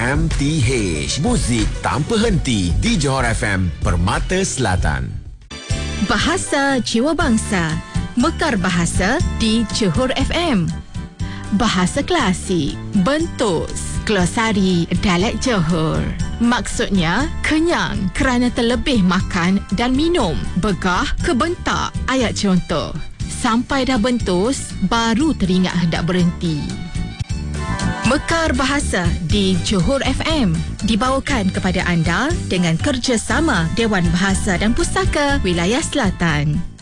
MTH. Muzik tanpa henti di Johor FM, Permata Selatan. Bahasa Jiwa Bangsa, Mekar Bahasa di Johor FM. Bahasa Klasik, Bentos, Glosari Dialek Johor. Maksudnya, kenyang kerana terlebih makan dan minum. Begah kebentak ayat contoh. Sampai dah bentos, baru teringat hendak berhenti. Mekar Bahasa di Johor FM dibawakan kepada anda dengan kerjasama Dewan Bahasa dan Pustaka Wilayah Selatan.